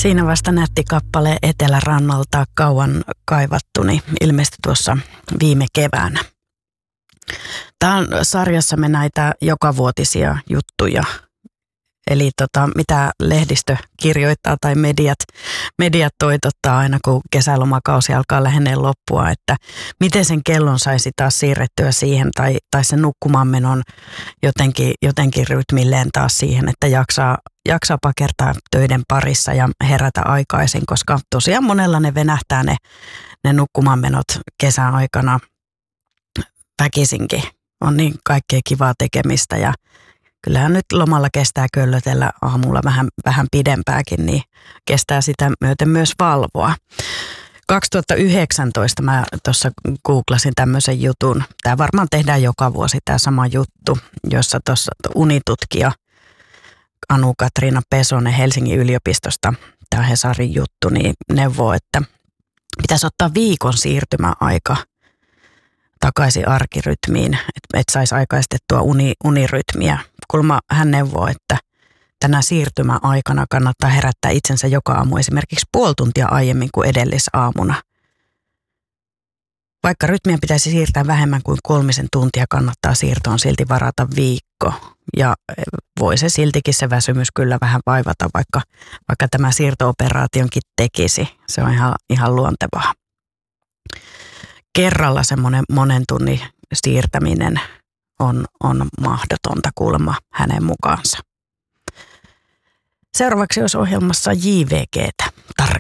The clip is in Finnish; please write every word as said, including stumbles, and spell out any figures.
Siinä vasta nätti kappale Etelärannalta, kauan kaivattuni, ilmestyi tuossa viime keväänä. Tämä on sarjassamme näitä jokavuotisia juttuja. Eli tota, mitä lehdistö kirjoittaa tai mediat, mediat toitottaa aina, kun kesälomakausi alkaa lähenee loppua, että miten sen kellon saisi taas siirrettyä siihen tai, tai sen nukkumaan menon jotenkin, jotenkin rytmilleen taas siihen, että jaksaa, jaksaa pakertaa töiden parissa ja herätä aikaisin, koska tosiaan monella ne venähtää ne, ne nukkumaan menot kesän aikana väkisinkin. On niin kaikkea kivaa tekemistä ja kyllähän nyt lomalla kestää köllötellä aamulla vähän, vähän pidempääkin, niin kestää sitä myöten myös valvoa. kaksituhattayhdeksäntoista mä tuossa googlasin tämmöisen jutun. Tämä varmaan tehdään joka vuosi tämä sama juttu, jossa tuossa unitutkija Anu-Katriina Pesonen Helsingin yliopistosta, tämä Hesarin juttu, niin neuvoo, että pitäisi ottaa viikon siirtymäaika takaisin arkirytmiin, että et saisi aikaistettua uni, unirytmiä. Kulma hän neuvoo, että tänä siirtymäaikana kannattaa herättää itsensä joka aamu esimerkiksi puoli tuntia aiemmin kuin edellisaamuna. Vaikka rytmiä pitäisi siirtää vähemmän kuin kolmisen tuntia, kannattaa siirtoon silti varata viikko. Ja voi se siltikin se väsymys kyllä vähän vaivata, vaikka, vaikka tämä siirto-operaationkin tekisi. Se on ihan, ihan luontevaa. Kerralla semmoinen monen tunnin siirtäminen on, on mahdotonta kuulemma hänen mukaansa. Seuraavaksi olisi ohjelmassa J V G:tä